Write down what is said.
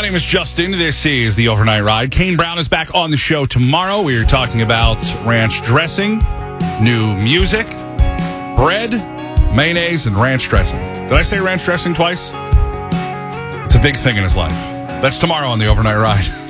name is Justin. This is The Overnight Ride. Kane Brown is back on the show tomorrow. We are talking about ranch dressing, new music, bread, mayonnaise, and ranch dressing. Did I say ranch dressing twice? It's a big thing in his life. That's tomorrow on The Overnight Ride.